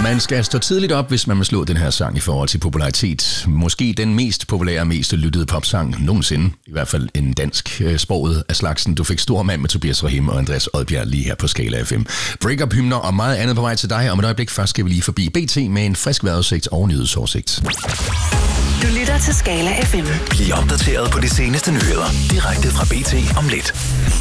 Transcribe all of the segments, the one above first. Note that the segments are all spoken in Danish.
Man skal stå tidligt op, hvis man vil slå den her sang i forhold til popularitet. Måske den mest populære, mest lyttede popsang nogensinde. I hvert fald en dansk sproget af slagsen. Du fik stor mand med Tobias Rahim og Andreas Odbjerg lige her på Skala FM. Break-up-hymner og meget andet på vej til dig. Om et øjeblik først skal vi lige forbi BT med en frisk vejrudsigt og nyhedsoversigt. Du lytter til Skala FM. Bliv opdateret på de seneste nyheder direkte fra BT om lidt.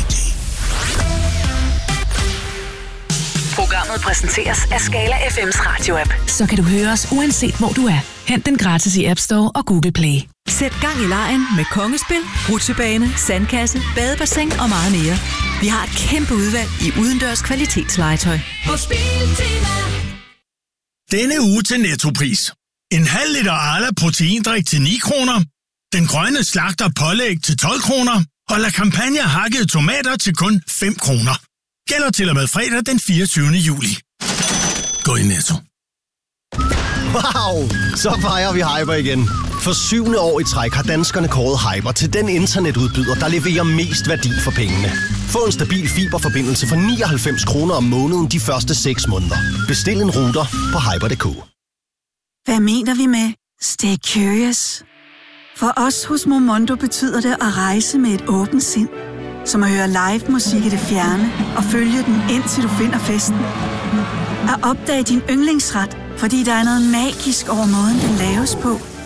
Programmet præsenteres af Skala FM's radio-app. Så kan du høre os uanset hvor du er. Hent den gratis i App Store og Google Play. Sæt gang i legen med Kongespil, rutsjebane, sandkasse, badebassin og meget mere. Vi har et kæmpe udvalg i udendørs kvalitetslegetøj. Denne uge til Nettopris. En halv liter Arla proteindrik til 9 kroner. Den grønne slagter pålæg til 12 kroner. Og La Campagna hakkede tomater til kun 5 kroner. Gælder til og med fredag den 24. juli. Gå i Netto. Wow! Så fejrer vi Hyper igen. For 7. år i træk har danskerne kåret Hyper til den internetudbyder, der leverer mest værdi for pengene. Få en stabil fiberforbindelse for 99 kroner om måneden de første 6 måneder. Bestil en router på hyper.dk. Hvad mener vi med stay curious? For os hos Momondo betyder det at rejse med et åbent sind. Som at høre live musik i det fjerne og følge den indtil du finder festen. At opdage din yndlingsret, fordi der er noget magisk over måden, den laves på.